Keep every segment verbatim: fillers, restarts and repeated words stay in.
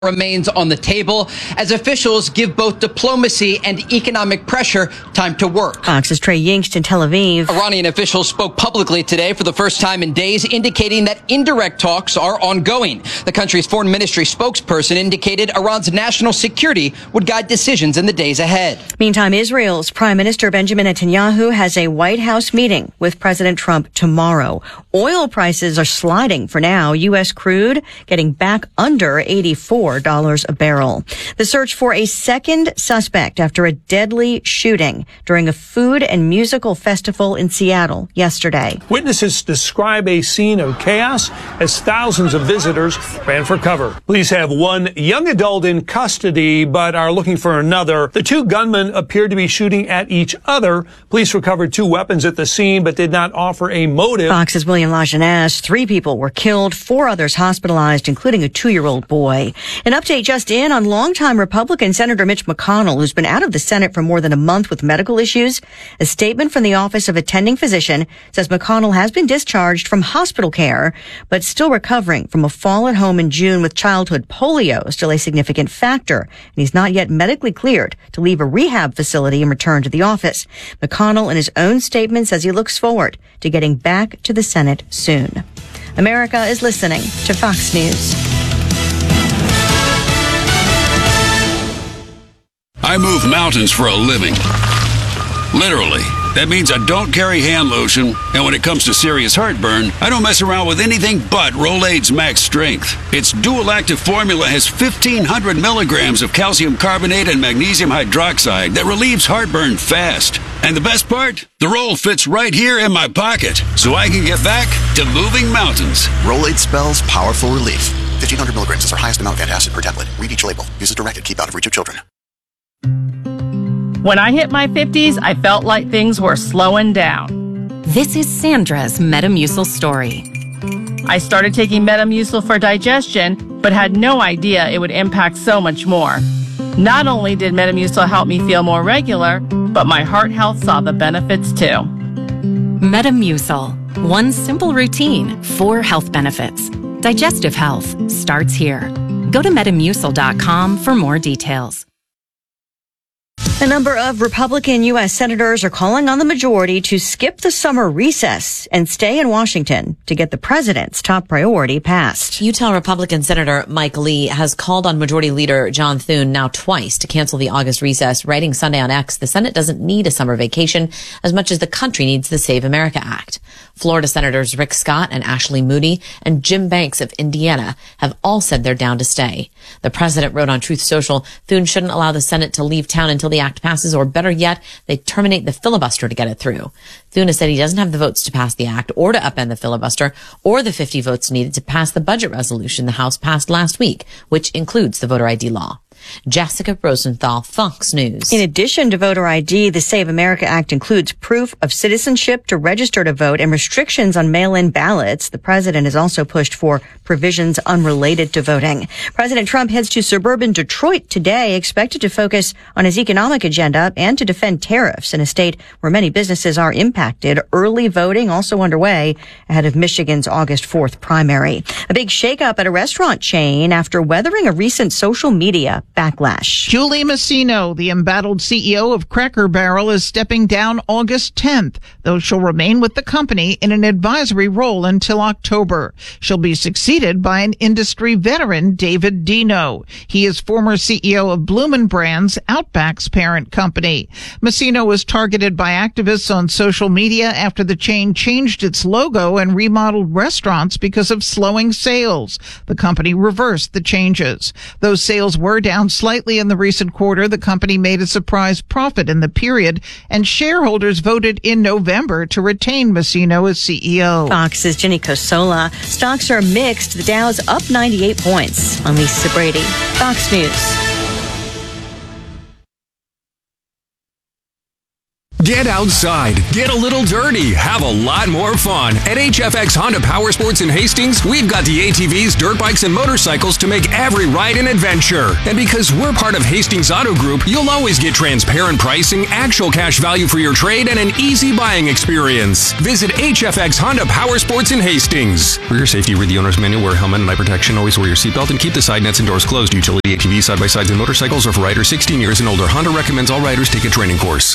remains on the table as officials give both diplomacy and economic pressure time to work. Fox's Trey Yingst in Tel Aviv. Iranian officials spoke publicly today for the first time in days, indicating that indirect talks are ongoing. The country's foreign ministry spokesperson indicated Iran's national security would guide decisions in the days ahead. Meantime, Israel's Prime Minister Benjamin Netanyahu has a White House meeting with President Trump tomorrow. Oil prices are sliding for now. U S crude getting back under eighty-four dollars a barrel. The search for a second suspect after a deadly shooting during a food and musical festival in Seattle yesterday. Witnesses describe a scene of chaos as thousands of visitors ran for cover. Police have one young adult in custody, but are looking for another. The two gunmen appeared to be shooting at each other. Police recovered two weapons at the scene, but did not offer a motive. Fox's William Lajeunesse. Three people were killed, four others hospitalized, including a two-year-old boy. An update just in on longtime Republican Senator Mitch McConnell, who's been out of the Senate for more than a month with medical issues. A statement from the Office of Attending Physician says McConnell has been discharged from hospital care, but still recovering from a fall at home in June with childhood polio, still a significant factor. And he's not yet medically cleared to leave a rehab facility and return to the office. McConnell, in his own statement, says he looks forward to getting back to the Senate soon. America is listening to Fox News. I move mountains for a living. Literally. That means I don't carry hand lotion, and when it comes to serious heartburn, I don't mess around with anything but Rolaids Max Strength. Its dual-active formula has fifteen hundred milligrams of calcium carbonate and magnesium hydroxide that relieves heartburn fast. And the best part? The roll fits right here in my pocket, so I can get back to moving mountains. Rolaids spells powerful relief. fifteen hundred milligrams is our highest amount of antacid per tablet. Read each label. Use as directed. Keep out of reach of children. When I hit my fifties, I felt like things were slowing down. This is Sandra's Metamucil story. I started taking Metamucil for digestion, but had no idea it would impact so much more. Not only did Metamucil help me feel more regular, but my heart health saw the benefits too. Metamucil. One simple routine, four health benefits. Digestive health starts here. Go to metamucil dot com for more details. A number of Republican U S senators are calling on the majority to skip the summer recess and stay in Washington to get the president's top priority passed. Utah Republican Senator Mike Lee has called on Majority Leader John Thune now twice to cancel the August recess, writing Sunday on X, the Senate doesn't need a summer vacation as much as the country needs the Save America Act. Florida Senators Rick Scott and Ashley Moody and Jim Banks of Indiana have all said they're down to stay. The president wrote on Truth Social, Thune shouldn't allow the Senate to leave town until the act passes, or better yet, they terminate the filibuster to get it through. Thune has said he doesn't have the votes to pass the act or to upend the filibuster or the fifty votes needed to pass the budget resolution the House passed last week, which includes the voter I D law. Jessica Rosenthal, Fox News. In addition to voter I D, the Save America Act includes proof of citizenship to register to vote and restrictions on mail-in ballots. The president has also pushed for provisions unrelated to voting. President Trump heads to suburban Detroit today, expected to focus on his economic agenda and to defend tariffs in a state where many businesses are impacted. Early voting also underway ahead of Michigan's August fourth primary. A big shakeup at a restaurant chain after weathering a recent social media backlash. Julie Masino, the embattled C E O of Cracker Barrel, is stepping down August tenth, though she'll remain with the company in an advisory role until October. She'll be succeeded by an industry veteran, David Deno. He is former C E O of Bloomin' Brands, Outback's parent company. Masino was targeted by activists on social media after the chain changed its logo and remodeled restaurants because of slowing sales. The company reversed the changes. Those sales were down slightly in the recent quarter. The company made a surprise profit in the period, and shareholders voted in November to retain Masino as C E O. Fox's Jenny Cosola. Stocks are mixed. The Dow's up ninety-eight points. I'm Lisa Brady, Fox News. Get outside, get a little dirty, have a lot more fun. At H F X Honda Power Sports in Hastings, we've got the A T Vs, dirt bikes, and motorcycles to make every ride an adventure. And because we're part of Hastings Auto Group, you'll always get transparent pricing, actual cash value for your trade, and an easy buying experience. Visit H F X Honda Power Sports in Hastings. For your safety, read the owner's manual, wear a helmet and eye protection, always wear your seatbelt, and keep the side nets and doors closed. Utility A T Vs, side-by-sides, and motorcycles are for riders sixteen years and older. Honda recommends all riders take a training course.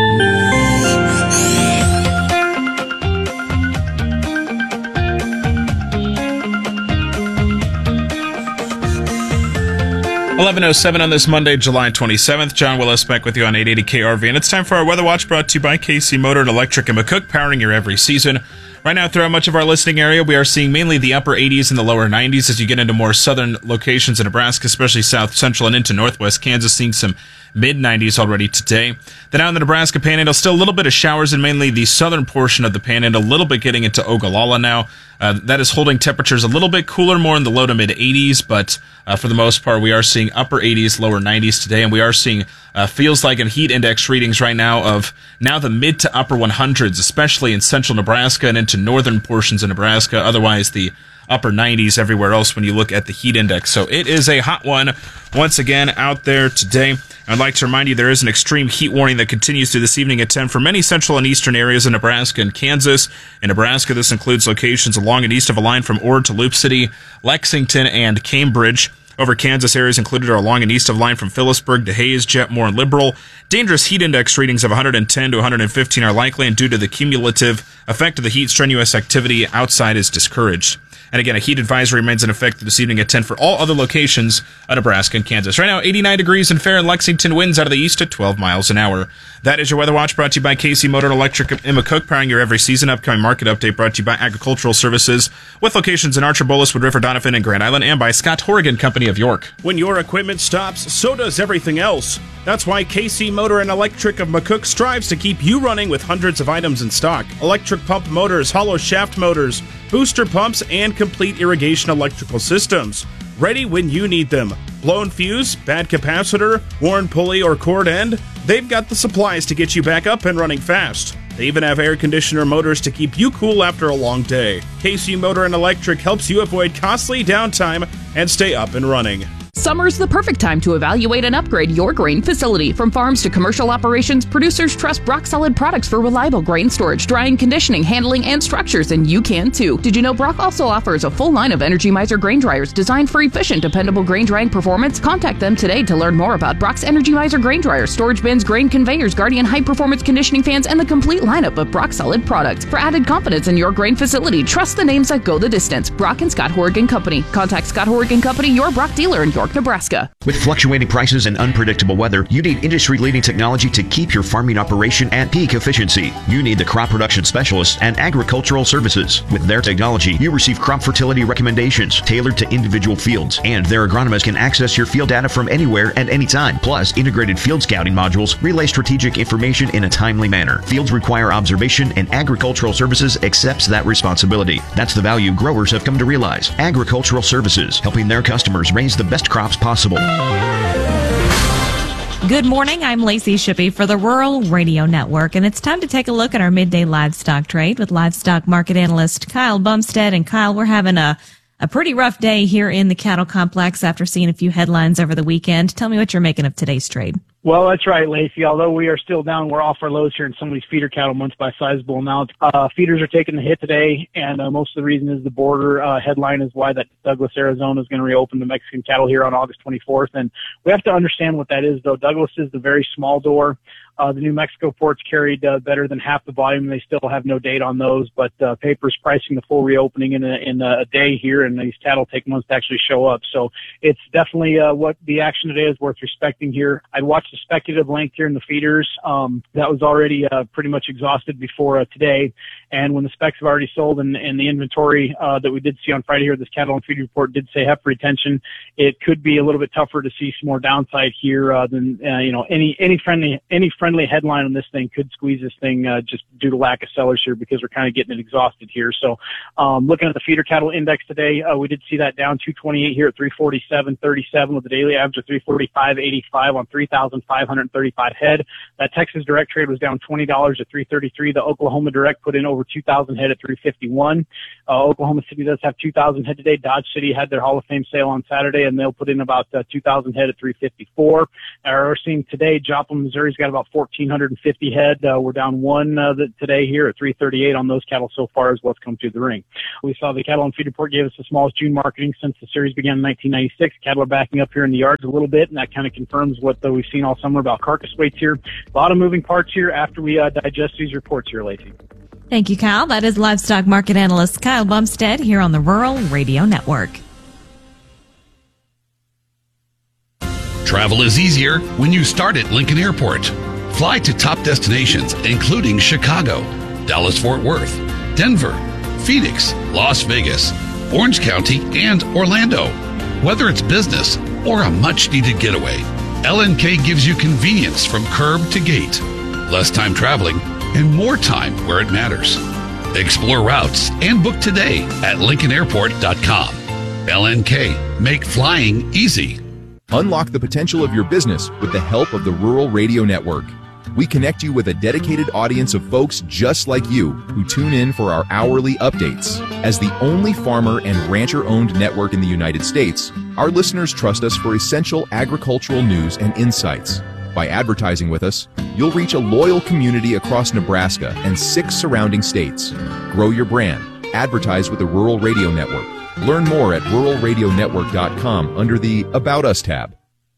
eleven oh seven on this Monday, July twenty-seventh. John Willis back with you on eight eighty K R V, and it's time for our Weather Watch, brought to you by K C Motor and Electric and McCook, powering your every season. Right now, throughout much of our listening area, we are seeing mainly the upper eighties and the lower nineties as you get into more southern locations in Nebraska, especially south central and into northwest Kansas, seeing some mid nineties already today. Then out in the Nebraska Panhandle, still a little bit of showers in mainly the southern portion of the Panhandle, a little bit getting into Ogallala now. Uh, that is holding temperatures a little bit cooler, more in the low to mid eighties, but uh, for the most part, we are seeing upper eighties, lower nineties today, and we are seeing uh, feels like in heat index readings right now of now the mid to upper hundreds, especially in central Nebraska and into northern portions of Nebraska. Otherwise, the upper nineties everywhere else when you look at the heat index. So it is a hot one once again out there today. I'd like to remind you there is an extreme heat warning that continues through this evening at ten for many central and eastern areas of Nebraska and Kansas. In Nebraska, this includes locations along and east of a line from Ord to Loup City, Lexington, and Cambridge. Over Kansas, areas included are along and east of line from Phillipsburg to Hayes, Jetmore, and Liberal. Dangerous heat index readings of one hundred ten to one hundred fifteen are likely, and due to the cumulative effect of the heat, strenuous activity outside is discouraged. And again, a heat advisory remains in effect this evening at ten for all other locations of Nebraska and Kansas. Right now, eighty-nine degrees and fair in Lexington, winds out of the east at twelve miles an hour. That is your Weather Watch, brought to you by K C Motor and Electric and McCook, powering your every season. Upcoming market update brought to you by Agricultural Services, with locations in Archbold, Wood River, Donovan, and Grand Island, and by Scott Horrigan Company of York. When your equipment stops, so does everything else. That's why K C Motor and Electric of McCook strives to keep you running with hundreds of items in stock. Electric pump motors, hollow shaft motors, booster pumps, and complete irrigation electrical systems. Ready when you need them. Blown fuse, bad capacitor, worn pulley or cord end, they've got the supplies to get you back up and running fast. They even have air conditioner motors to keep you cool after a long day. K C Motor and Electric helps you avoid costly downtime and stay up and running. Summer's the perfect time to evaluate and upgrade your grain facility. From farms to commercial operations, producers trust Brock Solid products for reliable grain storage, drying, conditioning, handling, and structures, and you can too. Did you know Brock also offers a full line of Energy Mizer grain dryers designed for efficient, dependable grain drying performance? Contact them today to learn more about Brock's Energy Mizer grain dryers, storage bins, grain conveyors, Guardian high-performance conditioning fans, and the complete lineup of Brock Solid products. For added confidence in your grain facility, trust the names that go the distance. Brock and Scott Horrigan Company. Contact Scott Horrigan Company, your Brock dealer in York, Nebraska. With fluctuating prices and unpredictable weather, you need industry-leading technology to keep your farming operation at peak efficiency. You need the crop production specialists and agricultural services. With their technology, you receive crop fertility recommendations tailored to individual fields, and their agronomists can access your field data from anywhere at any time. Plus, integrated field scouting modules relay strategic information in a timely manner. Fields require observation, and agricultural services accepts that responsibility. That's the value growers have come to realize. Agricultural Services, helping their customers raise the best crops possible. Good morning. I'm Lacey Shippey for the Rural Radio Network, and it's time to take a look at our midday livestock trade with livestock market analyst Kyle Bumstead. And Kyle, we're having a a pretty rough day here in the cattle complex after seeing a few headlines over the weekend. Tell me what you're making of today's trade. Well, that's right, Lacey. Although we are still down, we're off our lows here in some of these feeder cattle months by a sizable amount. Uh, feeders are taking the hit today, and uh, most of the reason is the border. Uh, headline is why that Douglas, Arizona is going to reopen the Mexican cattle here on August twenty-fourth. And we have to understand what that is, though. Douglas is the very small door. Uh, the New Mexico ports carried uh, better than half the volume. They still have no date on those, but uh, papers pricing the full reopening in a, in a day here, and these cattle take months to actually show up. So it's definitely uh, what the action today is worth respecting here. I'd watch the speculative length here in the feeders. Um, that was already uh, pretty much exhausted before uh, today. And when the specs have already sold and, and the inventory uh, that we did see on Friday here, this cattle and feed report did say heifer retention, it could be a little bit tougher to see some more downside here uh, than uh, you know any any friendly any friendly friendly headline on this thing could squeeze this thing uh, just due to lack of sellers here because we're kind of getting it exhausted here. So um, looking at the feeder cattle index today, uh, we did see that down two twenty-eight here at three forty-seven thirty-seven with a daily average of three forty-five eighty-five on three thousand five hundred thirty-five head. That Texas direct trade was down twenty dollars at three thirty-three. The Oklahoma direct put in over two thousand head at three fifty-one. Uh, Oklahoma City does have two thousand head today. Dodge City had their Hall of Fame sale on Saturday, and they'll put in about uh, two thousand head at three fifty-four. Uh, we're seeing today, Joplin, Missouri's got about one thousand four hundred fifty head. Uh, we're down one uh, the, today here at three thirty-eight on those cattle so far as what's come through the ring. We saw the cattle and feed report gave us the smallest June marketing since the series began in nineteen ninety-six. Cattle are backing up here in the yards a little bit, and that kind of confirms what uh, we've seen all summer about carcass weights here. A lot of moving parts here after we uh, digest these reports here, Lacey. Thank you, Kyle. That is livestock market analyst Kyle Bumstead here on the Rural Radio Network. Travel is easier when you start at Lincoln Airport. Fly to top destinations, including Chicago, Dallas-Fort Worth, Denver, Phoenix, Las Vegas, Orange County, and Orlando. Whether it's business or a much-needed getaway, L N K gives you convenience from curb to gate, less time traveling, and more time where it matters. Explore routes and book today at lincoln airport dot com. L N K, make flying easy. Unlock the potential of your business with the help of the Rural Radio Network. We connect you with a dedicated audience of folks just like you who tune in for our hourly updates. As the only farmer and rancher-owned network in the United States, our listeners trust us for essential agricultural news and insights. By advertising with us, you'll reach a loyal community across Nebraska and six surrounding states. Grow your brand. Advertise with the Rural Radio Network. Learn more at rural radio network dot com under the About Us tab.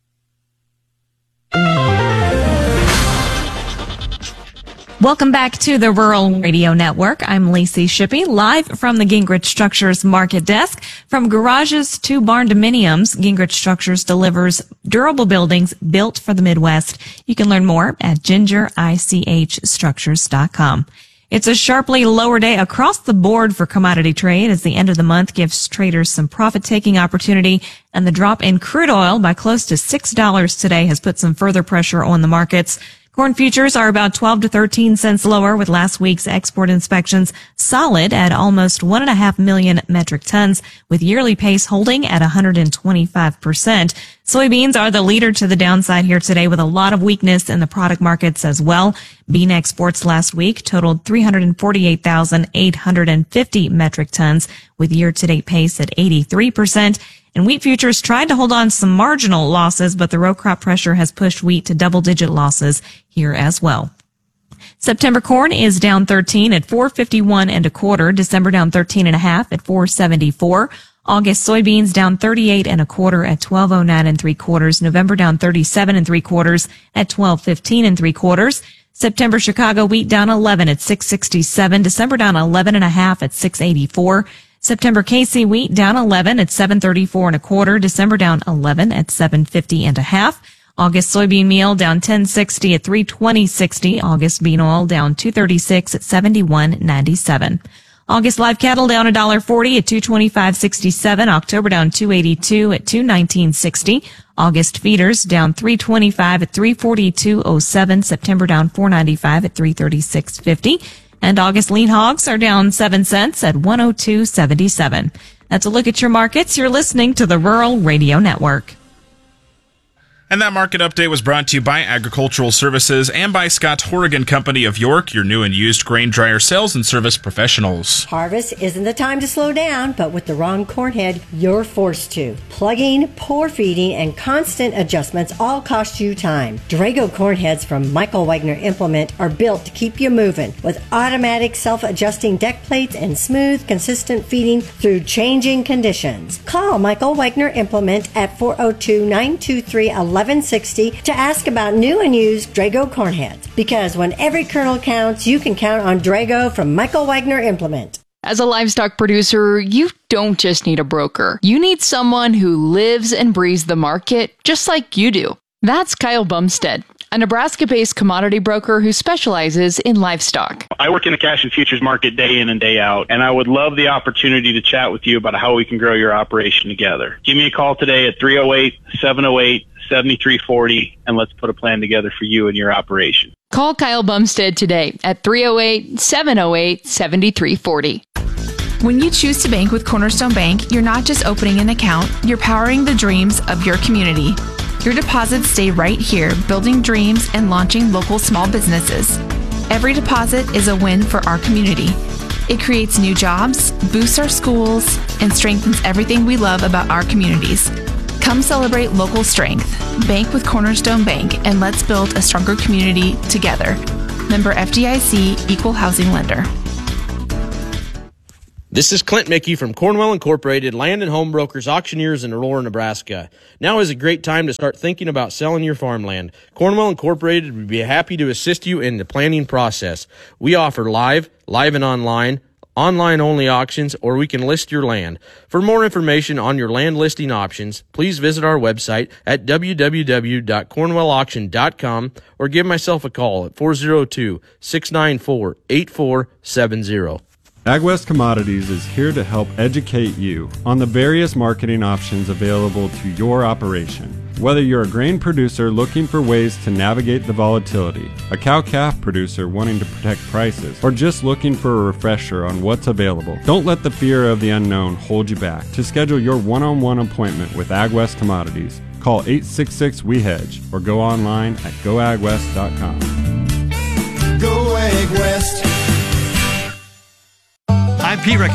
Welcome back to the Rural Radio Network. I'm Lacey Shippey, live from the Gingrich Structures Market Desk. From garages to barn dominiums, Gingrich Structures delivers durable buildings built for the Midwest. You can learn more at ginger ich structures dot com. It's a sharply lower day across the board for commodity trade as the end of the month gives traders some profit-taking opportunity, and the drop in crude oil by close to six dollars today has put some further pressure on the markets. Corn futures are about twelve to thirteen cents lower, with last week's export inspections solid at almost one and a half million metric tons, with yearly pace holding at one hundred twenty-five percent. Soybeans are the leader to the downside here today, with a lot of weakness in the product markets as well. Bean exports last week totaled three hundred forty-eight thousand eight hundred fifty metric tons, with year-to-date pace at eighty-three percent. And wheat futures tried to hold on some marginal losses, but the row crop pressure has pushed wheat to double-digit losses here as well. September corn is down thirteen at four fifty-one and a quarter. December down thirteen and a half at four seventy-four. August soybeans down thirty-eight and a quarter at twelve oh nine and three quarters. November down thirty-seven and three quarters at twelve fifteen and three quarters. September Chicago wheat down eleven at six sixty-seven. December down eleven and a half at six eighty-four. September K C wheat down eleven at seven thirty-four and a quarter. December down eleven at seven fifty and a half. August soybean meal down ten sixty at three twenty sixty. August bean oil down two thirty-six at seventy-one ninety-seven. August live cattle down one dollar forty at two twenty-five sixty-seven. October down two eighty-two at two nineteen sixty. August feeders down three twenty-five at three forty-two oh seven. September down four ninety-five at three thirty-six fifty. And August lean hogs are down seven cents at one oh two seventy-seven. That's a look at your markets. You're listening to the Rural Radio Network. And that market update was brought to you by Agricultural Services and by Scott Horrigan Company of York, your new and used grain dryer sales and service professionals. Harvest isn't the time to slow down, but with the wrong corn head, you're forced to. Plugging, pour feeding, and constant adjustments all cost you time. Drago corn heads from Michael Wagner Implement are built to keep you moving with automatic self-adjusting deck plates and smooth, consistent feeding through changing conditions. Call Michael Wagner Implement at four oh two, nine two three, eleven sixty to ask about new and used Drago corn heads. Because when every kernel counts, you can count on Drago from Michael Wagner Implement. As a livestock producer, you don't just need a broker. You need someone who lives and breathes the market just like you do. That's Kyle Bumstead, a Nebraska-based commodity broker who specializes in livestock. I work in the cash and futures market day in and day out, and I would love the opportunity to chat with you about how we can grow your operation together. Give me a call today at three oh eight, seven oh eight, seven three four oh, and let's put a plan together for you and your operation. Call Kyle Bumstead today at three oh eight, seven oh eight, seven three four oh. When you choose to bank with Cornerstone Bank, you're not just opening an account, you're powering the dreams of your community. Your deposits stay right here, building dreams and launching local small businesses. Every deposit is a win for our community. It creates new jobs, boosts our schools, and strengthens everything we love about our communities. Come celebrate local strength. Bank with Cornerstone Bank, and let's build a stronger community together. Member F D I C, Equal Housing Lender. This is Clint Mickey from Cornwell Incorporated, Land and Home Brokers Auctioneers in Aurora, Nebraska. Now is a great time to start thinking about selling your farmland. Cornwell Incorporated would be happy to assist you in the planning process. We offer live, live and online, online-only auctions, or we can list your land. For more information on your land listing options, please visit our website at w w w dot cornwell auction dot com or give myself a call at four oh two, six nine four, eight four seven zero. AgWest Commodities is here to help educate you on the various marketing options available to your operation. Whether you're a grain producer looking for ways to navigate the volatility, a cow-calf producer wanting to protect prices, or just looking for a refresher on what's available, don't let the fear of the unknown hold you back. To schedule your one-on-one appointment with AgWest Commodities, call eight six six, W E hedge or go online at go ag west dot com. Go AgWest. I'm Pete Rick.